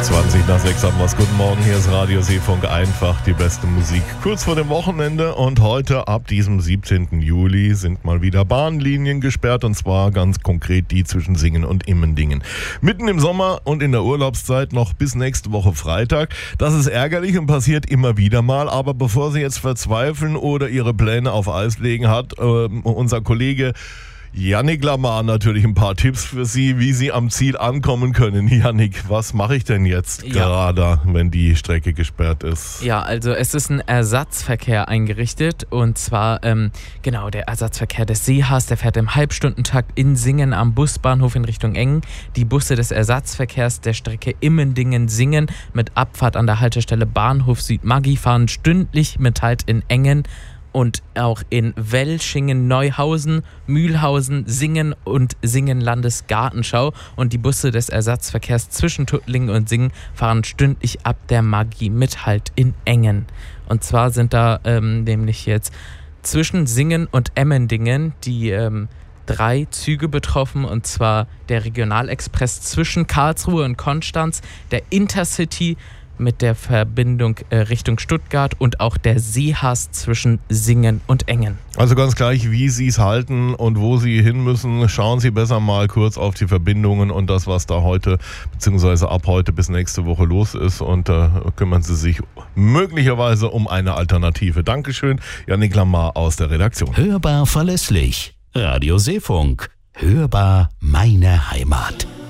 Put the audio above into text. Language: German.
20 nach 6 haben wir es. Guten Morgen, hier ist Radio Seefunk, einfach die beste Musik. Kurz vor dem Wochenende und heute ab diesem 17. Juli sind mal wieder Bahnlinien gesperrt und zwar ganz konkret die zwischen Singen und Immendingen. Mitten im Sommer und in der Urlaubszeit noch bis nächste Woche Freitag. Das ist ärgerlich und passiert immer wieder mal, aber bevor Sie jetzt verzweifeln oder Ihre Pläne auf Eis legen, hat unser Kollege Yannick Lamar natürlich ein paar Tipps für Sie, wie Sie am Ziel ankommen können. Yannick, was mache ich denn jetzt gerade, wenn die Strecke gesperrt ist? Ja, also es ist ein Ersatzverkehr eingerichtet und zwar, der Ersatzverkehr des Seehas, der fährt im Halbstundentakt in Singen am Busbahnhof in Richtung Engen. Die Busse des Ersatzverkehrs der Strecke Immendingen-Singen mit Abfahrt an der Haltestelle Bahnhof Südmaggi fahren stündlich mit Halt in Engen und auch in Welschingen, Neuhausen, Mühlhausen, Singen und Singen-Landesgartenschau. Und die Busse des Ersatzverkehrs zwischen Tuttlingen und Singen fahren stündlich ab der Maggi mit Halt in Engen. Und zwar sind da nämlich jetzt zwischen Singen und Emmendingen die 3 Züge betroffen, und zwar der Regionalexpress zwischen Karlsruhe und Konstanz, der Intercity mit der Verbindung Richtung Stuttgart und auch der Seehas zwischen Singen und Engen. Also ganz gleich, wie Sie es halten und wo Sie hin müssen, schauen Sie besser mal kurz auf die Verbindungen und das, was da heute bzw. ab heute bis nächste Woche los ist, und kümmern Sie sich möglicherweise um eine Alternative. Dankeschön, Yannick Lamar aus der Redaktion. Hörbar verlässlich. Radio Seefunk. Hörbar meine Heimat.